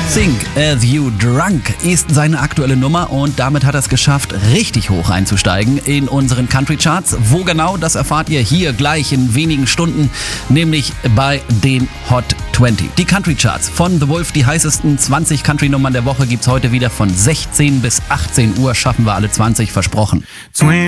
Think As You Drunk ist seine aktuelle Nummer und damit hat er es geschafft, richtig hoch einzusteigen in unseren Country Charts. Wo genau, das erfahrt ihr hier gleich in wenigen Stunden, nämlich bei den Hot 20. Die Country Charts von The Wolf, die heißesten 20 Country-Nummern der Woche gibt's heute wieder von 16 bis 18 Uhr. Schaffen wir alle 20, versprochen.